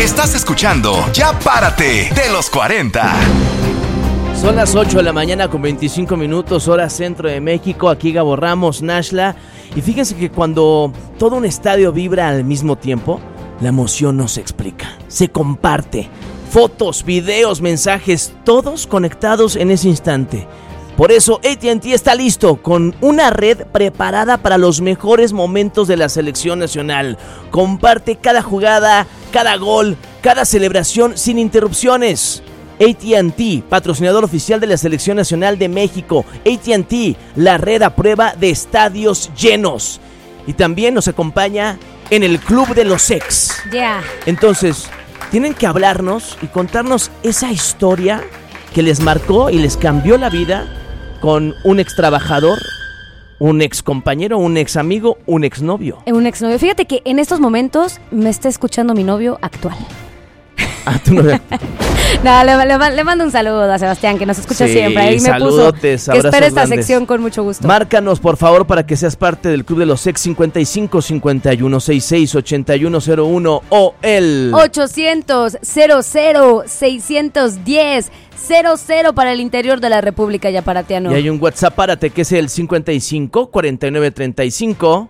Estás escuchando Ya Párate de los 40. Son las 8 de la mañana con 25 minutos, hora centro de México. Aquí Gabo Ramos, Nashla. Y fíjense que cuando todo un estadio vibra al mismo tiempo, la emoción no se explica, se comparte. Fotos, videos, mensajes, todos conectados en ese instante. Por eso AT&T está listo con una red preparada para los mejores momentos de la selección nacional. Comparte cada jugada, cada gol, cada celebración sin interrupciones. AT&T, patrocinador oficial de la Selección Nacional de México. AT&T, la red a prueba de estadios llenos. Y también nos acompaña en el Club de los Ex. Entonces, tienen que hablarnos y contarnos esa historia que les marcó y les cambió la vida con un ex trabajador, un ex compañero, un ex amigo, un ex novio. Un ex novio. Fíjate que en estos momentos me está escuchando mi novio actual. Ah, tu novio. No, le mando un saludo a Sebastián, que nos escucha siempre. Ahí me puso que espere esta sección con mucho gusto. Márcanos, por favor, para que seas parte del Club de los Ex 55 51 66 8101 o el 800 00 610 00 para el interior de la República Yaparateano. Y hay un WhatsApp, párate, que es el 55 49 35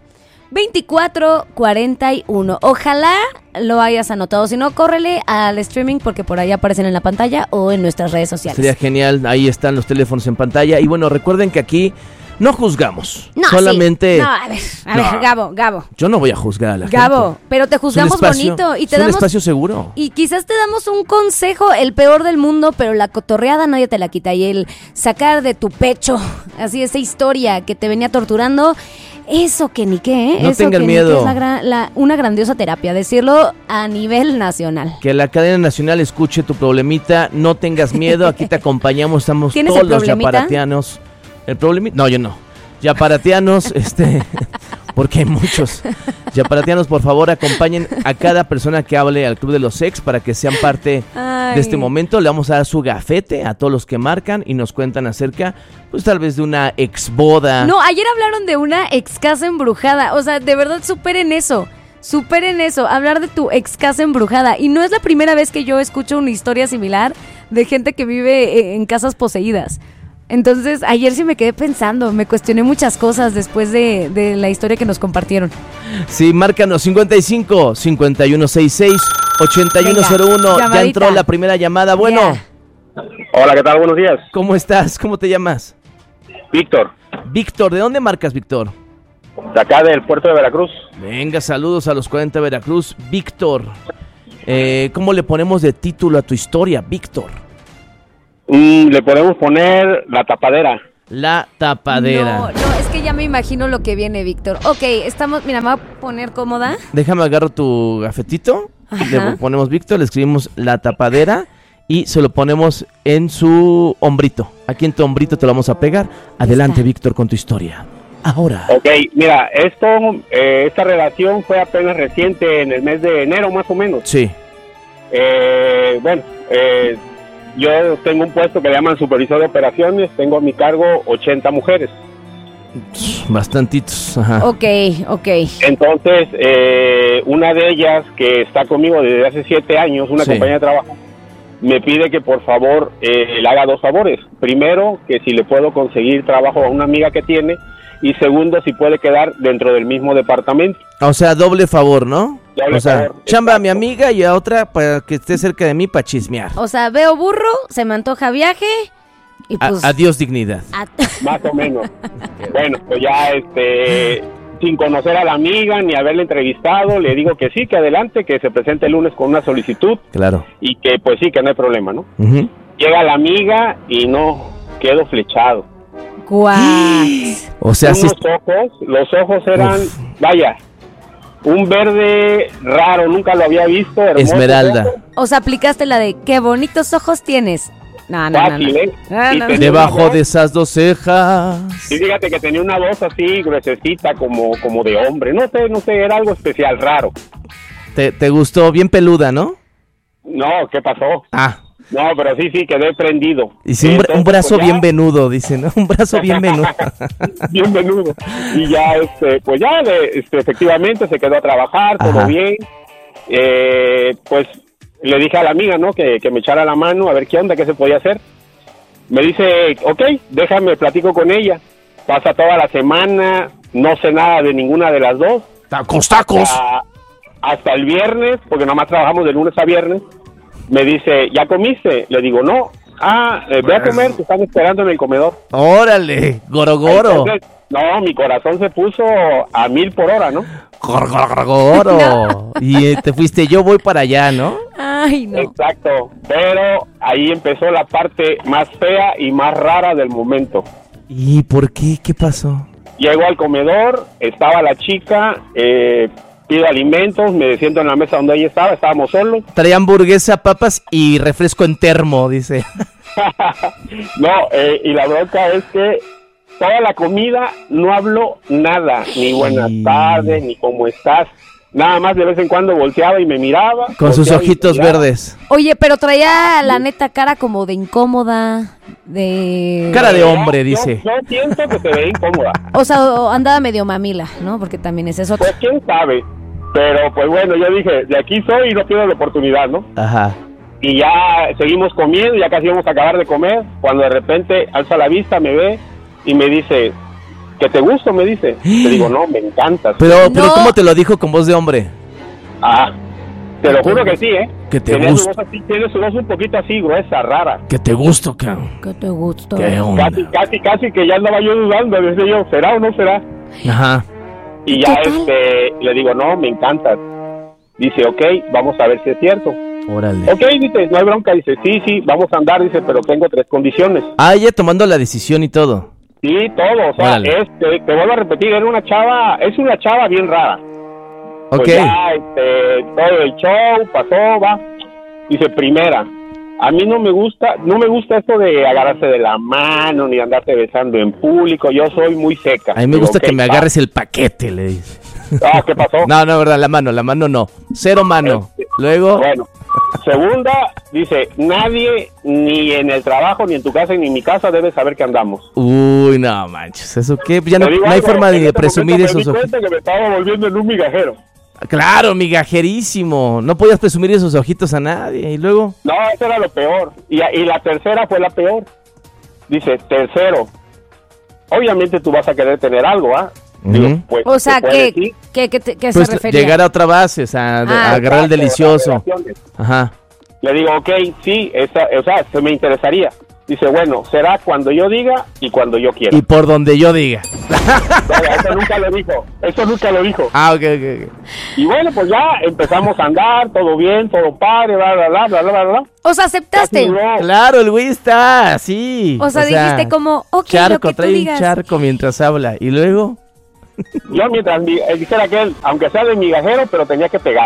2441. Ojalá lo hayas anotado. Si no, córrele al streaming porque por ahí aparecen en la pantalla o en nuestras redes sociales. Sería genial. Ahí están los teléfonos en pantalla. Y bueno, recuerden que aquí no juzgamos. No, solamente. Sí. No, a ver, Gabo. Yo no voy a juzgar a la gente. Gabo, pero te juzgamos bonito y te damos un espacio seguro. Y quizás te damos un consejo, el peor del mundo, pero la cotorreada nadie te la quita. Y el sacar de tu pecho, así esa historia que te venía torturando. Eso que ni qué, No eso tengan que miedo. Ni qué es una grandiosa terapia, decirlo a nivel nacional. Que la cadena nacional escuche tu problemita, no tengas miedo, aquí te acompañamos, estamos todos los yaparateanos. ¿El problemita? No, yo no. Yaparateanos, porque hay muchos. Yaparateanos, por favor, acompañen a cada persona que hable al Club de los Ex para que sean parte de este momento. Le vamos a dar su gafete a todos los que marcan y nos cuentan acerca, pues tal vez de una ex boda. No, ayer hablaron de una ex casa embrujada. O sea, de verdad, superen eso, hablar de tu ex casa embrujada. Y no es la primera vez que yo escucho una historia similar de gente que vive en casas poseídas. Entonces, ayer sí me quedé pensando, me cuestioné muchas cosas después de la historia que nos compartieron. Sí, márcanos 55 51 66 8101. Venga, ya entró la primera llamada. Bueno. Hola, ¿qué tal? Buenos días. ¿Cómo estás? ¿Cómo te llamas? Víctor. Víctor, ¿de dónde marcas, Víctor? De acá del puerto de Veracruz. Venga, saludos a los 40 de Veracruz. Víctor, ¿cómo le ponemos de título a tu historia, Víctor? Le podemos poner La Tapadera. La Tapadera. No, es que ya me imagino lo que viene, Víctor. Ok, mira, me voy a poner cómoda. Déjame agarro tu gafetito. Le ponemos Víctor, le escribimos La Tapadera y se lo ponemos en su hombrito. Aquí en tu hombrito te lo vamos a pegar. Adelante, Víctor, con tu historia. Ahora. Ok, mira, esta relación fue apenas reciente, en el mes de enero más o menos. Sí. Yo tengo un puesto que le llaman supervisor de operaciones, tengo a mi cargo 80 mujeres. Bastantitos, ajá. Ok. Entonces, una de ellas que está conmigo desde hace 7 años, una compañía de trabajo, me pide que por favor le haga 2 favores. Primero, que si le puedo conseguir trabajo a una amiga que tiene, y segundo, si puede quedar dentro del mismo departamento. O sea, doble favor, ¿no? Doble favor, chamba a mi amiga y a otra para que esté cerca de mí para chismear. O sea, veo burro, se me antoja viaje y pues... Adiós dignidad. Más o menos. Bueno, pues ya sin conocer a la amiga ni haberla entrevistado, le digo que sí, que adelante, que se presente el lunes con una solicitud. Claro. Y que pues sí, que no hay problema, ¿no? Uh-huh. Llega la amiga y no, quedo flechado. ¡Guau! O sea, los ojos eran, vaya, un verde raro, nunca lo había visto. Hermoso, Esmeralda. O sea, aplicaste la de qué bonitos ojos tienes. No. Debajo de esas 2 cejas. Y fíjate que tenía una voz así gruesecita, como de hombre. No sé, era algo especial, raro. ¿Te gustó? Bien peluda, ¿no? No, ¿qué pasó? No, pero sí, quedé prendido. Y sí, un brazo bien venudo, dicen, ¿no? Un brazo bien venudo. Bien venudo. Y ya, pues ya, efectivamente se quedó a trabajar, todo bien. Pues le dije a la amiga, ¿no? Que me echara la mano a ver qué onda, qué se podía hacer. Me dice, ok, déjame, platico con ella. Pasa toda la semana, no sé nada de ninguna de las dos. Tacos. Hasta el viernes, porque nomás trabajamos de lunes a viernes. Me dice, ¿ya comiste? Le digo, no. Ve a comer, te están esperando en el comedor. Órale, gorogoro. Entonces, no, mi corazón se puso a 1000 por hora, ¿no? Gorogoro. No. Y te fuiste, yo voy para allá, ¿no? Ay, no. Exacto, pero ahí empezó la parte más fea y más rara del momento. ¿Y por qué? ¿Qué pasó? Llego al comedor, estaba la chica, pido alimentos, me siento en la mesa donde ella estaba, estábamos solos. Traía hamburguesa, papas y refresco en termo, dice. No, y la bronca es que toda la comida no habló nada, ni buenas tardes, ni cómo estás. Nada más de vez en cuando volteaba y me miraba. Con sus ojitos miraba. verdes. Oye, pero traía la neta cara como de incómoda, de... Cara de hombre, dice. Yo siento que se ve incómoda. O sea, andaba medio mamila, ¿no? Porque también es eso. Pues quién sabe. Pero pues bueno, yo dije, de aquí soy y no pierdo la oportunidad, ¿no? Ajá. Y ya seguimos comiendo, ya casi íbamos a acabar de comer, cuando de repente alza la vista, me ve y me dice, ¿que te gusto? Me dice. Le digo, no, me encantas. Pero No. ¿cómo te lo dijo con voz de hombre? Te lo juro que sí, ¿eh? Que te Tenía gusta. su voz así, tiene su voz un poquito así, gruesa, rara. Que te gusto, cabrón. ¿Qué te gustó? ¿Qué onda? Casi que ya andaba yo dudando, decía yo, ¿será o no será? Ajá. Y ya ¿Qué tal? le digo, no, me encantas. Dice, ok, vamos a ver si es cierto. Órale. Ok, dice, no hay bronca. Dice, sí, vamos a andar. Dice, pero tengo 3 condiciones. Ah, ella tomando la decisión y todo. Sí, todo. O sea, Órale. te vuelvo a repetir, es una chava bien rara. Ok. Pues ya, todo el show pasó, va. Dice, primera, a mí no me gusta esto de agarrarse de la mano ni andarte besando en público. Yo soy muy seca. A mí me Digo, gusta ok, que me va. agarres el paquete, le dice. ¿Qué pasó? No, verdad, la mano no. 0 mano. Luego, Bueno, segunda, dice, nadie, ni en el trabajo, ni en tu casa, ni en mi casa, debe saber que andamos. uy, no manches, ¿eso qué? Ya no, Te digo no hay algo, forma en de este presumir momento esos me di ojitos. cuenta que me estaba volviendo en un migajero. Claro, migajerísimo. No podías presumir esos ojitos a nadie. Y luego, No, eso era lo peor. Y la tercera fue la peor. Dice, tercero, obviamente tú vas a querer tener algo, ¿ah? Digo, Ujú. pues, O sea, ¿se puede decir? ¿qué pues se refería? llegar a otra base, o sea, Ah, agarrar el Exacto, delicioso. las relaciones. Ajá. Le digo, ok, sí, o sea, se me interesaría. Dice, bueno, será cuando yo diga y cuando yo quiera. Y por donde yo diga. No, eso nunca lo dijo. Ah, ok. Y bueno, pues ya empezamos a andar, todo bien, todo padre, bla, bla, bla, bla, bla, bla. O sea, aceptaste. Casi no. Claro, el güey está así. O sea, dijiste como, ok, lo charco, que tú trae un digas. charco mientras habla. Y luego, Yo mientras dijera que él, aunque sea de migajero, pero tenía que pegar.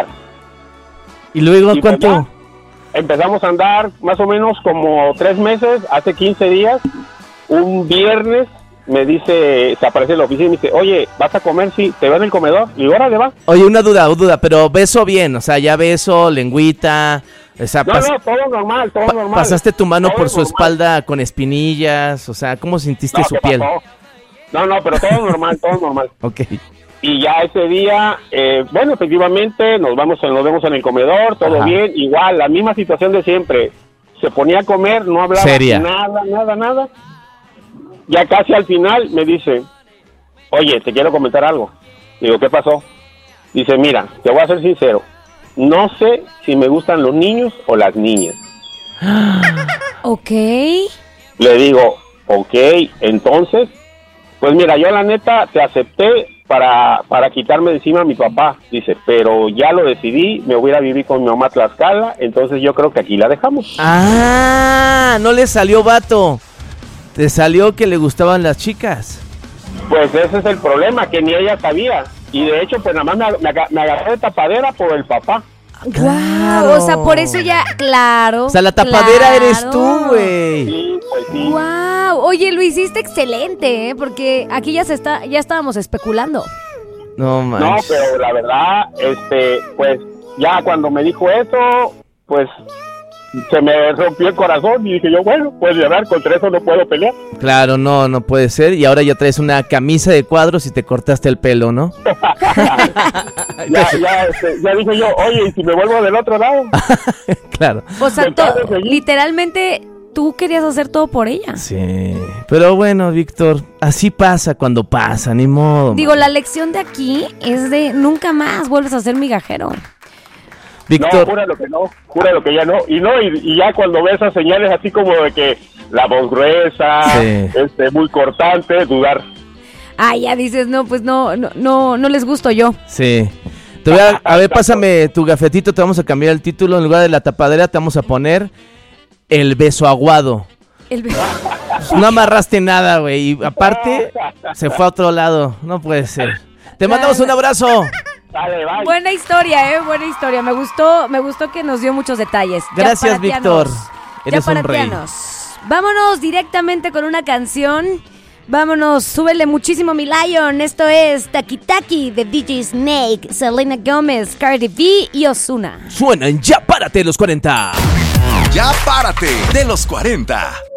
y luego, Y pues ¿cuánto? ya empezamos a andar más o menos como 3 meses, hace 15 días. Un viernes me dice, se aparece en la oficina y me dice, oye, ¿vas a comer? Sí, ¿te veo en el comedor? Y órale, va. Oye, una duda, pero beso bien, o sea, ya beso, lengüita, o sea, No, todo normal, todo normal. pasaste tu mano Todo por su normal. espalda con espinillas, o sea, ¿cómo sentiste No, su ¿qué piel? pasó? No, pero todo normal, todo normal. Ok. Y ya ese día, bueno, efectivamente, nos vemos en el comedor, todo Ajá. bien, igual, la misma situación de siempre. Se ponía a comer, no hablaba Seria. nada. Ya casi al final me dice, oye, te quiero comentar algo. Digo, ¿qué pasó? Dice, mira, te voy a ser sincero, no sé si me gustan los niños o las niñas. Ok. Le digo, ok, entonces, pues mira, yo la neta te acepté para quitarme de encima a mi papá. Dice, pero ya lo decidí, me voy a ir a vivir con mi mamá a Tlaxcala, entonces yo creo que aquí la dejamos. Ah, no le salió vato. Te salió que le gustaban las chicas. Pues ese es el problema, que ni ella sabía. Y de hecho, pues nada más me agarré de tapadera por el papá. Wow, o sea, por eso ya, claro. O sea, la tapadera claro. eres tú, güey. Sí, pues sí. Wow, oye, lo hiciste excelente, ¿eh? Porque aquí ya estábamos especulando. No No, manches. pero la verdad, pues ya cuando me dijo eso, pues se me rompió el corazón y dije yo, bueno, pues de verdad, contra eso no puedo pelear. Claro, no puede ser. Y ahora ya traes una camisa de cuadros y te cortaste el pelo, ¿no? ya dije yo, oye, ¿y si me vuelvo del otro lado? Claro. O sea, literalmente tú querías hacer todo por ella. Sí, pero bueno, Víctor, así pasa cuando pasa, ni modo. Digo, la lección de aquí es de nunca más vuelves a ser migajero. Víctor. No, júralo que ya no. Y ya cuando ves esas señales así como de que la voz gruesa, sí, muy cortante, dudar. Ah, ya dices, no, pues no les gusto yo. Sí. Te voy a ver, pásame tu gafetito, te vamos a cambiar el título. En lugar de la tapadera te vamos a poner el beso aguado. No amarraste nada, güey. Y aparte, se fue a otro lado. No puede ser. Te mandamos un abrazo. Dale, bye. Buena historia, buena historia. Me gustó que nos dio muchos detalles. Gracias, Víctor. Eres un rey. Vámonos directamente con una canción. Vámonos, súbele muchísimo mi Lion. Esto es Taki Taki de DJ Snake, Selena Gomez, Cardi B y Ozuna. Suenan Ya Párate los 40. Ya Párate de los 40.